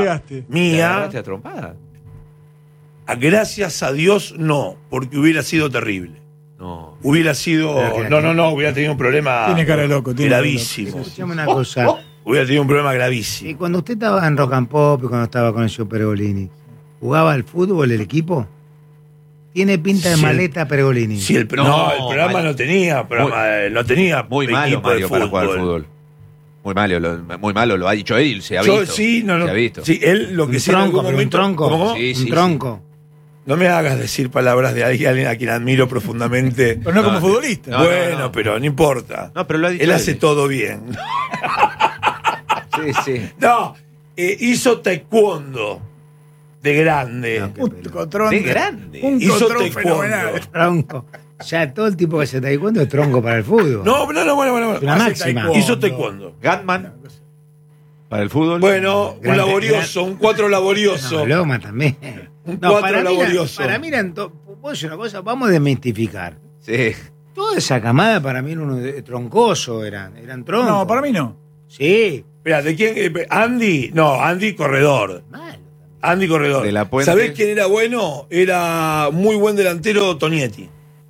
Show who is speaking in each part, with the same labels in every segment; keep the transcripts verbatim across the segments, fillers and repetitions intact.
Speaker 1: pegaste.
Speaker 2: Mía.
Speaker 3: ¿Te trompada?
Speaker 2: Gracias a Dios, no, porque hubiera sido terrible.
Speaker 3: No.
Speaker 2: Hubiera sido. No, no, no, hubiera tenido un problema.
Speaker 1: Tiene cara de loco, tiene
Speaker 2: gravísimo.
Speaker 1: cara de loco.
Speaker 4: Escuchame una cosa.
Speaker 2: Hubiera tenido un problema gravísimo.
Speaker 4: Y cuando usted estaba en Rock and Pop y cuando estaba con el señor Pergolini, ¿jugaba al fútbol el equipo? Tiene pinta de
Speaker 2: Sí,
Speaker 4: maleta Pergolini.
Speaker 2: Sí, el, no,
Speaker 3: No,
Speaker 2: el programa
Speaker 3: mal.
Speaker 2: no tenía, programa, eh, no tenía
Speaker 3: Muy malo
Speaker 2: equipo de
Speaker 3: Mario para jugar al fútbol. Muy malo, lo, muy malo, lo ha dicho él, se ha
Speaker 2: Yo
Speaker 3: visto.
Speaker 2: sí, no, no.
Speaker 3: Se ha visto.
Speaker 2: Sí, él lo que
Speaker 4: Un
Speaker 2: sí en algún
Speaker 4: tronco, pero un
Speaker 2: momento-
Speaker 4: tronco.
Speaker 2: ¿Cómo, cómo?
Speaker 3: Sí, sí,
Speaker 4: un tronco.
Speaker 2: No me hagas decir palabras de alguien a quien admiro profundamente.
Speaker 1: Pero no,
Speaker 3: No,
Speaker 1: como
Speaker 3: no.
Speaker 1: futbolista.
Speaker 3: No,
Speaker 2: bueno,
Speaker 3: no, no.
Speaker 2: pero no importa.
Speaker 3: No, pero lo ha dicho
Speaker 2: Él
Speaker 3: él.
Speaker 2: hace todo bien.
Speaker 3: Sí, sí.
Speaker 2: No, eh, hizo taekwondo de grande.
Speaker 4: No, qué
Speaker 1: Un
Speaker 4: pelota.
Speaker 1: cotrón.
Speaker 3: De grande.
Speaker 1: Un
Speaker 2: Hizo
Speaker 1: cotrón
Speaker 2: taekwondo.
Speaker 1: fenomenal.
Speaker 4: Tronco. Ya todo el tipo que se taekwondo es tronco para el fútbol.
Speaker 2: No, no, no, bueno, bueno. bueno.
Speaker 4: Una
Speaker 2: Hace
Speaker 4: máxima.
Speaker 2: taekwondo. Hizo taekwondo.
Speaker 3: Gatman. Para el fútbol.
Speaker 2: Bueno, un
Speaker 4: Grande,
Speaker 2: laborioso, un cuatro laborioso.
Speaker 4: No, Loma también.
Speaker 2: Un
Speaker 4: No,
Speaker 2: cuatro
Speaker 4: para mí, eran-
Speaker 2: laborioso.
Speaker 4: para mí eran to- puedo decir una cosa, vamos a desmitificar.
Speaker 3: Sí.
Speaker 4: Toda esa camada para mí era uno de- troncoso, eran, eran troncos.
Speaker 1: No, para mí no.
Speaker 4: Sí.
Speaker 2: Espera, ¿de quién? Eh, Andy, no, Andy Corredor.
Speaker 4: Malo.
Speaker 2: Andy Corredor.
Speaker 3: De la Puente.
Speaker 2: ¿Sabés quién era bueno? Era muy buen delantero Tonietti.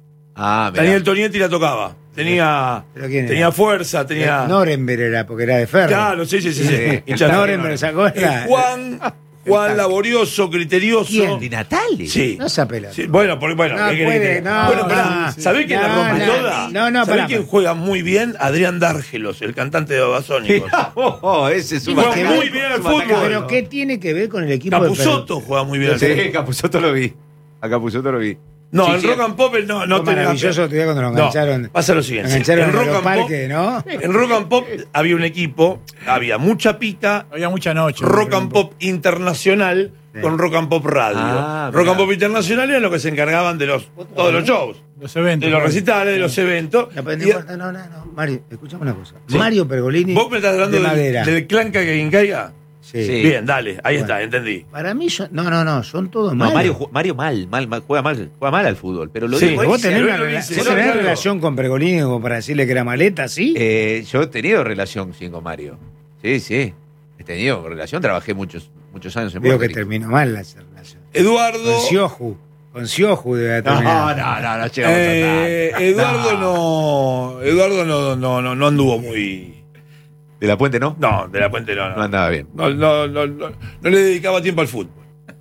Speaker 3: Ah, mirá.
Speaker 2: Daniel Tonietti la tocaba. Tenía,
Speaker 4: ¿Pero quién era?
Speaker 2: tenía fuerza, tenía.
Speaker 4: Norenberg era, porque era de ferro.
Speaker 2: Claro, sí, sí, sí. sí.
Speaker 3: Sí.
Speaker 2: Hincha de
Speaker 4: Norenberg, ¿se acuerda?
Speaker 2: Eh, Juan, Juan laborioso, criterioso.
Speaker 4: ¿Quién?
Speaker 3: Di Natale.
Speaker 2: Sí.
Speaker 4: No se pelota.
Speaker 2: Sí, bueno, porque, bueno,
Speaker 4: No
Speaker 2: ¿qué querés
Speaker 4: puede,
Speaker 2: que-
Speaker 4: no,
Speaker 2: bueno,
Speaker 4: no,
Speaker 2: pará,
Speaker 4: sí.
Speaker 2: ¿sabés quién la
Speaker 4: No,
Speaker 2: rompe
Speaker 4: no,
Speaker 2: toda?
Speaker 4: no, no,
Speaker 2: ¿Sabés
Speaker 4: pará,
Speaker 2: quién
Speaker 4: pará.
Speaker 2: juega muy bien? Adrián Dárgelos, el cantante de Babasónicos.
Speaker 3: Oh, oh, ese es un
Speaker 2: Juega
Speaker 3: atacante.
Speaker 2: muy bien al
Speaker 3: Es un
Speaker 2: fútbol.
Speaker 3: atacante.
Speaker 4: Pero ¿qué tiene que ver con el equipo
Speaker 2: Capusotto juega muy bien al
Speaker 3: Sí,
Speaker 2: fútbol.
Speaker 3: Capusotto lo vi. A Capusotto lo vi.
Speaker 2: No,
Speaker 3: Sí,
Speaker 2: en
Speaker 3: sí.
Speaker 2: Rock and Pop él no, no
Speaker 4: Fue
Speaker 2: tenía-
Speaker 4: maravilloso otro día cuando lo
Speaker 2: No,
Speaker 4: engancharon.
Speaker 2: pasa lo
Speaker 4: Lo
Speaker 2: siguiente.
Speaker 4: engancharon
Speaker 2: En
Speaker 4: en
Speaker 2: Rock
Speaker 4: el
Speaker 2: and
Speaker 4: parque,
Speaker 2: Pop,
Speaker 4: ¿no?
Speaker 2: en Rock and Pop había un equipo, había mucha pica,
Speaker 1: Había mucha noche.
Speaker 2: Rock and Pop Internacional
Speaker 4: Sí.
Speaker 2: con Rock and Pop Radio.
Speaker 3: Ah,
Speaker 2: Rock
Speaker 3: mirá.
Speaker 2: and Pop Internacional eran los que se encargaban de los todos los shows,
Speaker 1: Los eventos.
Speaker 2: de los recitales, de los eventos.
Speaker 4: No, pero no
Speaker 2: Y-
Speaker 4: importa, no, no, no. Mario, escuchame una cosa.
Speaker 2: Sí.
Speaker 4: Mario Pergolini.
Speaker 2: ¿Vos me estás hablando
Speaker 4: de
Speaker 2: del,
Speaker 4: madera.
Speaker 2: del clan que quien caiga?
Speaker 4: Sí.
Speaker 3: Sí.
Speaker 2: Bien, dale, ahí
Speaker 4: Bueno.
Speaker 2: está, entendí.
Speaker 4: Para mí, son, no, no, no, son todos
Speaker 3: No,
Speaker 4: malos.
Speaker 3: Mario, ju- Mario mal, mal, mal, juega mal, juega mal al fútbol. Pero lo
Speaker 2: Sí.
Speaker 3: digo,
Speaker 4: Pero vos
Speaker 3: él,
Speaker 4: tenés
Speaker 2: él
Speaker 4: una
Speaker 2: lo
Speaker 4: rela-
Speaker 2: dice,
Speaker 4: vos
Speaker 2: sí,
Speaker 4: tenés
Speaker 2: claro.
Speaker 4: relación con Pergolini como para decirle que era maleta, ¿sí?
Speaker 3: Eh, yo he tenido relación sí, con Mario. Sí, sí. He tenido relación, trabajé muchos, muchos años en
Speaker 4: Veo que
Speaker 3: Borderix.
Speaker 4: terminó mal la relación.
Speaker 2: Eduardo.
Speaker 4: Con Sioju. Con Sioju debe haber
Speaker 3: No,
Speaker 4: terminado.
Speaker 3: no, no, no llegamos
Speaker 2: Eh,
Speaker 3: a nada.
Speaker 2: Eduardo no. Eduardo no, no, no, no anduvo muy.
Speaker 3: ¿De la Puente no?
Speaker 2: No, de la puente no.
Speaker 3: No
Speaker 2: No,
Speaker 3: andaba bien.
Speaker 2: no, no, no, no, no le dedicaba tiempo al fútbol.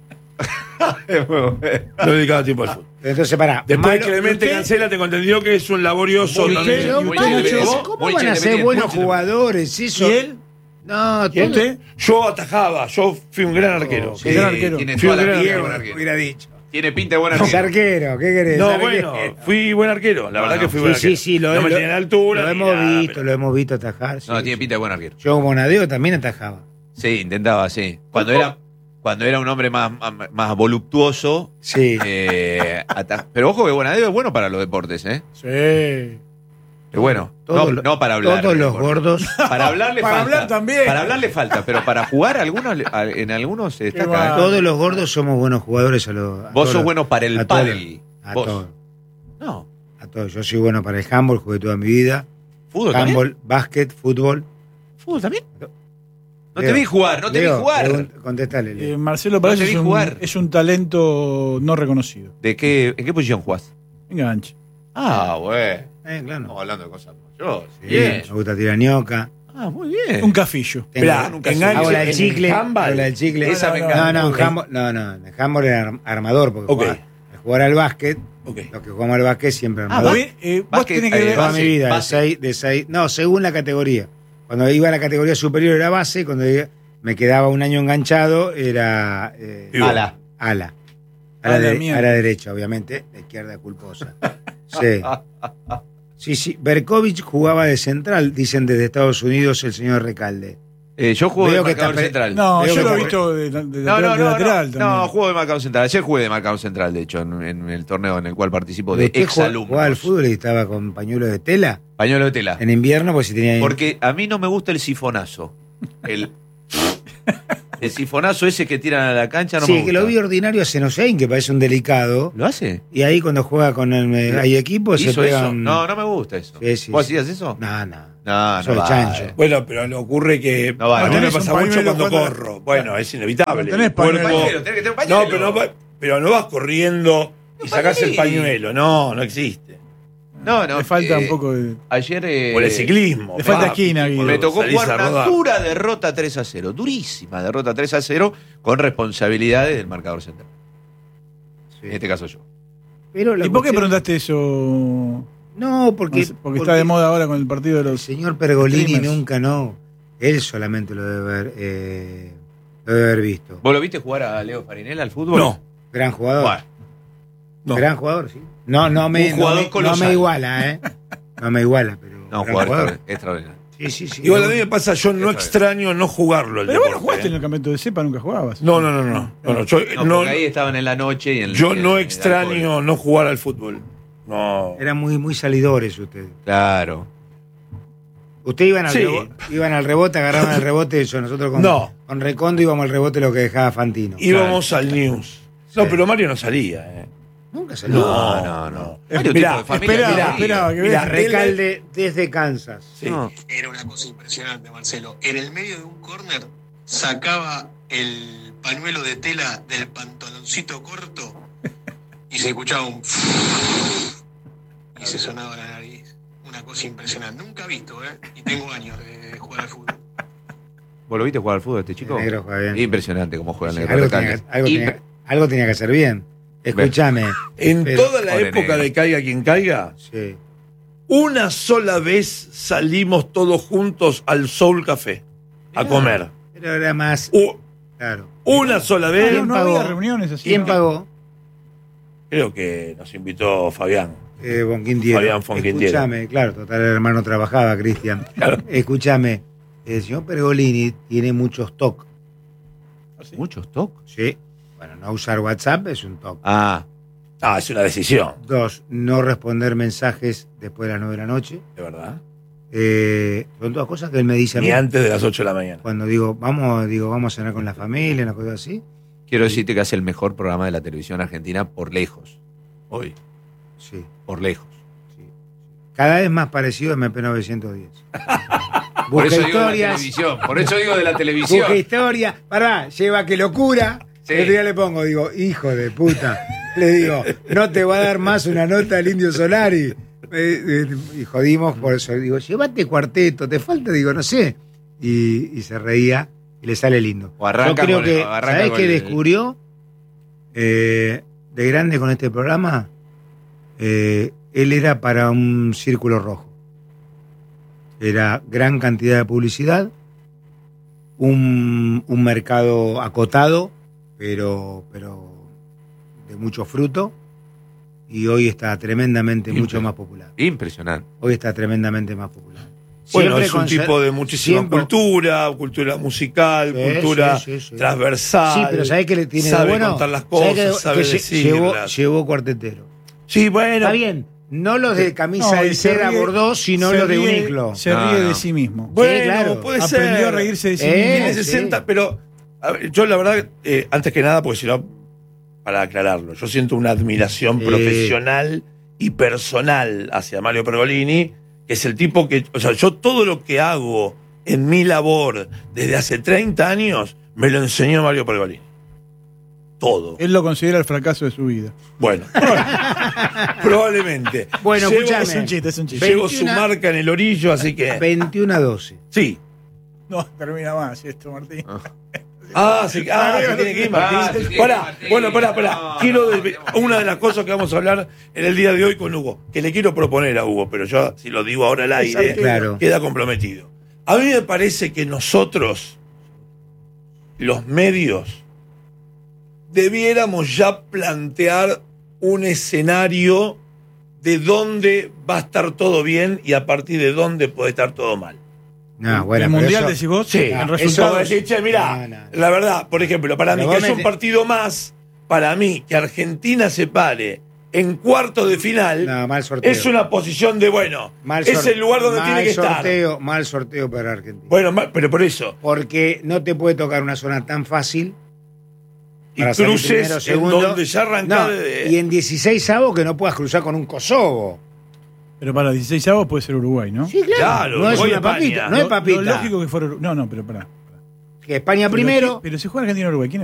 Speaker 2: No le dedicaba tiempo al fútbol.
Speaker 4: Pero entonces, pará.
Speaker 2: Después
Speaker 4: malo-
Speaker 2: Clemente
Speaker 4: usted-
Speaker 2: Cancela tengo entendido que es un laborioso.
Speaker 3: Muy
Speaker 2: también.
Speaker 3: bien,
Speaker 4: Pero,
Speaker 3: muy
Speaker 4: malo,
Speaker 3: bien.
Speaker 4: ¿cómo-
Speaker 3: Muy
Speaker 4: ¿Cómo
Speaker 3: bien,
Speaker 4: van a
Speaker 3: muy
Speaker 4: ser
Speaker 3: bien,
Speaker 4: buenos
Speaker 3: muy bien.
Speaker 4: jugadores? Eso.
Speaker 1: ¿Y él?
Speaker 4: No,
Speaker 2: ¿Quién?
Speaker 4: todo-
Speaker 1: ¿Usted?
Speaker 2: Yo atajaba, yo fui un gran arquero.
Speaker 3: Sí,
Speaker 1: gran arquero.
Speaker 3: Tiene
Speaker 2: Fui
Speaker 3: toda
Speaker 2: un
Speaker 3: la
Speaker 2: gran
Speaker 3: pinta de
Speaker 2: arquero.
Speaker 3: buen arquero.
Speaker 4: Hubiera dicho.
Speaker 3: Tiene pinta de buen
Speaker 4: Es
Speaker 3: arquero.
Speaker 4: arquero, ¿qué querés?
Speaker 2: No,
Speaker 4: Arquero.
Speaker 2: bueno, fui buen arquero. La
Speaker 3: No,
Speaker 2: verdad
Speaker 3: no.
Speaker 2: que fui
Speaker 4: Sí,
Speaker 2: buen
Speaker 4: sí,
Speaker 2: arquero.
Speaker 4: sí, lo,
Speaker 2: no me
Speaker 4: lo-
Speaker 2: tenía la altura.
Speaker 4: lo
Speaker 2: ni
Speaker 4: hemos
Speaker 2: nada,
Speaker 4: visto,
Speaker 2: pero-
Speaker 4: lo hemos visto atajar. sí,
Speaker 3: No, tiene
Speaker 4: sí.
Speaker 3: pinta de buen arquero.
Speaker 4: Yo, Bonadeo, también atajaba.
Speaker 3: Sí, intentaba, sí. Cuando era, cuando era un hombre más, más, más voluptuoso.
Speaker 4: Sí.
Speaker 3: eh, ata- pero ojo que Bonadeo es bueno para los deportes, ¿eh?
Speaker 1: Sí.
Speaker 3: Es bueno.
Speaker 4: Todos
Speaker 3: no,
Speaker 4: los-
Speaker 3: no para hablar.
Speaker 4: Todos
Speaker 3: de
Speaker 4: los
Speaker 3: deporte.
Speaker 4: gordos.
Speaker 3: Para hablar le
Speaker 1: Para
Speaker 3: falta.
Speaker 1: hablar también.
Speaker 3: Para hablar le falta, pero para jugar algunos, le- a- en algunos se destaca.
Speaker 1: va.
Speaker 3: ¿eh?
Speaker 4: Todos los gordos somos buenos jugadores a los. a
Speaker 3: Vos
Speaker 4: todos
Speaker 3: sos
Speaker 4: los-
Speaker 3: bueno para el
Speaker 4: a todos
Speaker 3: pádel.
Speaker 4: A
Speaker 3: Vos.
Speaker 4: todos.
Speaker 3: No.
Speaker 4: A todos. Yo soy bueno para el handball, jugué toda mi vida.
Speaker 3: ¿Fútbol también?
Speaker 4: Handball, básquet, fútbol.
Speaker 3: ¿Fútbol también? No
Speaker 4: Leo,
Speaker 3: te vi jugar, no te
Speaker 4: Leo,
Speaker 3: vi jugar.
Speaker 4: pregun- Contestale, Leo.
Speaker 1: Eh, Marcelo Palacio
Speaker 3: te vi
Speaker 1: es, un,
Speaker 3: jugar.
Speaker 1: es un talento no reconocido.
Speaker 3: ¿De qué, ¿En qué posición jugás?
Speaker 1: Enganche.
Speaker 3: Ah, güey.
Speaker 4: Eh, claro.
Speaker 3: Estamos hablando de cosas mayores.
Speaker 4: Sí,
Speaker 3: Bien.
Speaker 4: me gusta tirar ñoca.
Speaker 3: Ah, muy bien.
Speaker 1: Un cafillo.
Speaker 4: Tengo-
Speaker 2: Esperá,
Speaker 3: nunca
Speaker 2: enganche
Speaker 4: hago la del
Speaker 2: en
Speaker 4: chicle.
Speaker 2: handball.
Speaker 4: Hago la del chicle.
Speaker 3: Esa me
Speaker 4: no,
Speaker 3: encanta.
Speaker 4: no, en
Speaker 2: Ok.
Speaker 4: handball, no, no, en handball era arm- armador, porque
Speaker 2: Ok.
Speaker 4: jugaba- al jugar al básquet,
Speaker 2: Ok.
Speaker 4: los que jugamos al básquet siempre
Speaker 3: Ah,
Speaker 4: armador.
Speaker 1: Vos, eh, vos
Speaker 3: básquet,
Speaker 1: tenés que
Speaker 3: eh,
Speaker 1: ver.
Speaker 4: Toda
Speaker 3: base,
Speaker 4: mi vida, de
Speaker 3: base.
Speaker 4: seis, de seis, no, según la categoría. Cuando iba a la categoría superior era base, cuando iba- me quedaba un año enganchado era eh,
Speaker 2: Pivot.
Speaker 3: Ala.
Speaker 4: ala. Ala,
Speaker 1: A la
Speaker 4: de-
Speaker 1: mierda.
Speaker 4: ala derecha, obviamente, la izquierda culposa. Sí. Sí, sí. Berkovich jugaba de central, dicen desde Estados Unidos el señor Recalde.
Speaker 3: Eh, yo juego
Speaker 4: Veo
Speaker 3: de
Speaker 4: que está
Speaker 3: marcador
Speaker 4: pe-
Speaker 3: central.
Speaker 1: No,
Speaker 4: Veo
Speaker 1: yo
Speaker 4: que
Speaker 1: lo he
Speaker 4: por-
Speaker 1: visto de, de- de
Speaker 3: No, no,
Speaker 1: lateral, de
Speaker 3: no,
Speaker 1: lateral
Speaker 3: no,
Speaker 1: también.
Speaker 3: no, juego de marcador central. Ayer jugué de marcador central, de hecho, en, en el torneo en el cual participo de
Speaker 4: ¿Usted jugaba- jugaba al
Speaker 3: exalumnos.
Speaker 4: fútbol y estaba con pañuelo de tela?
Speaker 3: Pañuelo de tela.
Speaker 4: En invierno, pues si tenía...
Speaker 3: Porque a mí no me gusta el sifonazo. El, El sifonazo ese que tiran a la cancha no me
Speaker 4: Sí,
Speaker 3: gusta.
Speaker 4: que lo vi ordinario a Senosein, que parece un delicado.
Speaker 3: ¿Lo hace?
Speaker 4: Y ahí cuando juega con el eh, hay equipos se
Speaker 3: ¿Hizo eso?
Speaker 4: pegan.
Speaker 3: No, no me gusta eso.
Speaker 4: Sí, sí,
Speaker 3: ¿Vos
Speaker 4: sí.
Speaker 3: hacías eso?
Speaker 4: No, no.
Speaker 3: No,
Speaker 4: Eso
Speaker 3: no
Speaker 4: de
Speaker 3: vale.
Speaker 4: chancho.
Speaker 2: Bueno, pero le ocurre que
Speaker 3: No vale.
Speaker 2: a mí me
Speaker 1: Tenés
Speaker 2: pasa
Speaker 1: un
Speaker 2: mucho
Speaker 1: pañuelo
Speaker 2: cuando
Speaker 1: cuando-
Speaker 2: corro. Bueno, es inevitable.
Speaker 1: No tenés
Speaker 2: El cuerpo-
Speaker 1: pañuelo.
Speaker 3: Tenés que tener un pañuelo.
Speaker 2: No, pero no, va- pero no vas corriendo y sacás el pañuelo. No, no existe.
Speaker 3: No, no.
Speaker 1: Le falta
Speaker 3: eh,
Speaker 1: un poco de.
Speaker 3: Ayer. eh,
Speaker 2: Por el ciclismo.
Speaker 1: le falta
Speaker 2: papi,
Speaker 1: esquina,
Speaker 2: tipo,
Speaker 1: Guido.
Speaker 3: Me tocó
Speaker 2: salís
Speaker 3: jugar
Speaker 2: a
Speaker 3: una
Speaker 2: rodar.
Speaker 3: dura derrota tres a cero. Durísima derrota tres a cero con responsabilidades del marcador central.
Speaker 4: Sí.
Speaker 3: En este caso yo.
Speaker 4: Pero la
Speaker 1: ¿Y por qué
Speaker 4: cuestión-
Speaker 1: preguntaste eso?
Speaker 4: No, porque,
Speaker 1: Porque, está de moda ahora con el partido de
Speaker 4: el
Speaker 1: los.
Speaker 4: señor Pergolini
Speaker 1: streamers.
Speaker 4: nunca no. Él solamente lo debe haber, eh, lo debe haber visto.
Speaker 3: ¿Vos lo viste jugar a Leo Farinella al fútbol?
Speaker 2: No,
Speaker 4: Gran jugador.
Speaker 3: Bueno,
Speaker 2: no.
Speaker 4: Gran jugador, sí. No, no me,
Speaker 3: Un jugador
Speaker 4: no, me- no
Speaker 3: colosal.
Speaker 4: me iguala, ¿eh? No me iguala, pero.
Speaker 3: no,
Speaker 4: gran
Speaker 3: jugador
Speaker 4: jugador.
Speaker 3: extra- extraordinario.
Speaker 4: Sí, sí, sí.
Speaker 2: Igual a mí me pasa, yo no
Speaker 3: Eso es.
Speaker 2: extraño no jugarlo el
Speaker 1: Pero vos no
Speaker 2: deporte,
Speaker 1: jugaste
Speaker 2: ¿eh?
Speaker 1: en el campeonato de cepa, nunca jugabas.
Speaker 2: No, no, no, no. no, no, yo
Speaker 3: No,
Speaker 2: no,
Speaker 3: porque ahí estaban en la noche y en
Speaker 2: yo
Speaker 3: en-
Speaker 2: no
Speaker 3: en el
Speaker 2: extraño
Speaker 3: alcohol.
Speaker 2: no jugar al fútbol. No.
Speaker 4: Eran muy, muy salidores ustedes.
Speaker 3: Claro.
Speaker 4: Ustedes iban al,
Speaker 2: Sí.
Speaker 4: rebote, iban al rebote, agarraban el rebote, eso. Nosotros con,
Speaker 2: No.
Speaker 4: con Recondo íbamos al rebote lo que dejaba Fantino.
Speaker 2: Íbamos al news. No,
Speaker 4: Sí.
Speaker 2: pero Mario no salía, ¿eh?
Speaker 4: Nunca salió.
Speaker 3: No, no, no. Mario,
Speaker 2: Mirá,
Speaker 3: tipo de familia
Speaker 1: esperaba,
Speaker 3: querida.
Speaker 1: esperaba que
Speaker 2: Mirá,
Speaker 1: veas.
Speaker 4: Recalde desde Kansas.
Speaker 2: Sí.
Speaker 3: No.
Speaker 5: Era una cosa impresionante, Marcelo. En el medio de un córner sacaba el pañuelo de tela del pantaloncito corto y se escuchaba un y se sonaba la nariz. Una cosa impresionante. Nunca visto, ¿eh? Y tengo años de, de jugar al fútbol.
Speaker 3: ¿Vos lo viste jugar al fútbol este chico?
Speaker 4: El negro juega bien.
Speaker 3: Impresionante cómo juega el
Speaker 4: Sí,
Speaker 3: negro.
Speaker 4: algo,
Speaker 3: Recalde.
Speaker 4: tenía, algo,
Speaker 3: Y-
Speaker 4: tenía, algo tenía que hacer bien. Escúchame.
Speaker 2: En
Speaker 4: Pero-
Speaker 2: toda la
Speaker 3: Pobre
Speaker 2: época
Speaker 3: negro.
Speaker 2: de Caiga quien caiga,
Speaker 4: Sí.
Speaker 2: una sola vez salimos todos juntos al Soul Café a
Speaker 4: Mirá.
Speaker 2: comer.
Speaker 4: Pero era más.
Speaker 2: U-
Speaker 4: Claro.
Speaker 2: una sola
Speaker 1: Ah,
Speaker 2: vez,
Speaker 1: no, no
Speaker 4: pagó?
Speaker 1: había reuniones así.
Speaker 4: ¿Quién
Speaker 1: ¿no?
Speaker 4: pagó?
Speaker 2: creo que nos invitó Fabián.
Speaker 4: Eh, Bonquintiero.
Speaker 2: Fabián Fonquintiero.
Speaker 4: Escúchame, claro, total, el hermano trabajaba, Cristian.
Speaker 2: Claro.
Speaker 4: Escúchame, el señor Pergolini tiene muchos tocs.
Speaker 3: Muchos toques.
Speaker 4: Sí. Bueno, no usar WhatsApp es un toc.
Speaker 3: Ah,
Speaker 2: Ah, es una decisión,
Speaker 4: Dos, no responder mensajes después de las nueve de la noche.
Speaker 2: de verdad.
Speaker 4: Eh, son todas cosas que él me dice a
Speaker 2: Ni
Speaker 4: mí.
Speaker 2: antes de las ocho de la mañana.
Speaker 4: Cuando digo, vamos, digo, vamos a cenar con la familia, una cosa así.
Speaker 3: quiero decirte que hace el mejor programa de la televisión argentina por lejos. Hoy,
Speaker 4: Sí,
Speaker 3: por lejos.
Speaker 4: sí. Cada vez más parecido a M P novecientos diez.
Speaker 3: Por
Speaker 4: Busca
Speaker 3: eso digo de la
Speaker 4: historias.
Speaker 3: televisión. Por eso digo de la televisión.
Speaker 4: Busca historia. Pará, lleva que locura.
Speaker 3: Sí.
Speaker 4: El otro día le pongo, digo, hijo de puta. Le digo, no te va a dar más una nota del Indio Solari. Eh, eh, y jodimos por eso. Digo, llévate cuarteto, te falta, digo, no sé. Y, y se reía y le sale lindo.
Speaker 3: O arranca
Speaker 4: Yo creo
Speaker 3: con el-
Speaker 4: que,
Speaker 3: o arranca
Speaker 4: ¿sabés
Speaker 3: con
Speaker 4: qué
Speaker 3: el-
Speaker 4: descubrió? Eh, de grande con este programa, eh, él era para un círculo rojo. Era gran cantidad de publicidad, un, un mercado acotado, pero, pero de mucho fruto, y hoy está tremendamente
Speaker 3: Siempre.
Speaker 4: mucho más popular.
Speaker 3: Impresionante.
Speaker 4: Hoy está tremendamente más popular.
Speaker 2: Bueno,
Speaker 4: Siempre
Speaker 2: es un
Speaker 4: conser-
Speaker 2: tipo de muchísima
Speaker 4: siempre-
Speaker 2: cultura, cultura musical,
Speaker 4: Sí,
Speaker 2: cultura
Speaker 4: sí, sí, sí.
Speaker 2: transversal.
Speaker 4: Sí, pero ¿sabés qué le tiene de
Speaker 2: sabe
Speaker 4: bueno?
Speaker 2: contar las
Speaker 4: ¿Sabés
Speaker 2: cosas,
Speaker 4: que-
Speaker 2: sabe
Speaker 4: que lle-
Speaker 2: decirlas.
Speaker 4: llevó, llevó cuartetero.
Speaker 2: Sí, bueno.
Speaker 4: Está bien, no los de camisa
Speaker 1: No, y
Speaker 4: de
Speaker 1: se
Speaker 4: seda
Speaker 1: ríe-
Speaker 4: bordó, sino
Speaker 1: se
Speaker 4: los de
Speaker 1: ríe-
Speaker 4: Uniclo.
Speaker 1: Se
Speaker 3: No,
Speaker 1: ríe
Speaker 3: no.
Speaker 1: de sí mismo.
Speaker 2: Bueno,
Speaker 4: Sí, claro.
Speaker 2: puede
Speaker 1: Aprendió
Speaker 2: ser.
Speaker 1: a reírse de sí
Speaker 4: Eh,
Speaker 1: mismo.
Speaker 2: Tiene
Speaker 4: sí.
Speaker 2: sesenta, pero a ver, yo la verdad, eh, antes que nada, porque si no, para aclararlo, yo siento una admiración
Speaker 4: Sí.
Speaker 2: profesional y personal hacia Mario Pergolini, que es el tipo que, o sea, yo todo lo que hago en mi labor desde hace treinta años, me lo enseñó Mario Pergolini. Todo.
Speaker 1: Él lo considera el fracaso de su vida.
Speaker 2: Bueno, probablemente.
Speaker 4: Bueno,
Speaker 2: Llevo-
Speaker 4: escúchame.
Speaker 1: Es un chiste, es un chiste.
Speaker 2: Llevo su
Speaker 4: veintiuno
Speaker 2: marca en el orillo, así que.
Speaker 4: veintiuno a doce.
Speaker 2: Sí.
Speaker 1: No, termina más esto, Martín.
Speaker 2: Ah, sí, ah, se tiene que ir, Martín.
Speaker 3: Ah, se tiene que ir,
Speaker 2: Pará,
Speaker 3: Martín.
Speaker 2: bueno, pará, pará.
Speaker 3: No,
Speaker 2: Quiero
Speaker 3: no,
Speaker 2: de-
Speaker 3: no,
Speaker 2: una de las cosas que vamos a hablar en el día de hoy con Hugo, que le quiero proponer a Hugo, pero yo si lo digo ahora al aire,
Speaker 4: Claro.
Speaker 2: queda comprometido. A mí me parece que nosotros, los medios, debiéramos ya plantear un escenario de dónde va a estar todo bien y a partir de dónde puede estar todo mal.
Speaker 4: No, bueno,
Speaker 1: ¿El
Speaker 4: pero
Speaker 1: mundial
Speaker 4: eso-
Speaker 1: decís vos?
Speaker 2: Sí,
Speaker 1: En
Speaker 4: eso-
Speaker 2: Como
Speaker 1: resultados.
Speaker 2: decir, che, mirá,
Speaker 4: No, no, no.
Speaker 2: la verdad, por ejemplo, para
Speaker 4: Pero
Speaker 2: mí que
Speaker 4: vos
Speaker 2: haya
Speaker 4: me-
Speaker 2: un partido más, para mí que Argentina se pare en cuartos de final,
Speaker 4: No, mal sorteo.
Speaker 2: es una posición de, bueno,
Speaker 4: Mal
Speaker 2: es
Speaker 4: sor-
Speaker 2: el lugar donde
Speaker 4: mal
Speaker 2: tiene que
Speaker 4: sorteo,
Speaker 2: estar.
Speaker 4: Mal sorteo para Argentina.
Speaker 2: Bueno, ma- pero por eso.
Speaker 4: Porque no te puede tocar una zona tan fácil.
Speaker 2: Y
Speaker 4: para salir
Speaker 2: cruces
Speaker 4: primero,
Speaker 2: en
Speaker 4: segundo.
Speaker 2: donde ya arrancás
Speaker 4: No,
Speaker 2: de-
Speaker 4: y en dieciséis avos que no puedas cruzar con un Kosovo.
Speaker 1: Pero para dieciséis avos puede ser Uruguay, ¿no?
Speaker 4: Sí, claro.
Speaker 2: Claro,
Speaker 4: no es
Speaker 2: Uruguay,
Speaker 4: una
Speaker 2: España.
Speaker 4: papita. No
Speaker 1: Lo-
Speaker 4: es papita.
Speaker 1: Lo lógico que fuera Uruguay. No, no, pero pará.
Speaker 4: Que España
Speaker 1: Pero
Speaker 4: primero.
Speaker 1: ¿qué- Pero si juega Argentina-Uruguay, ¿quién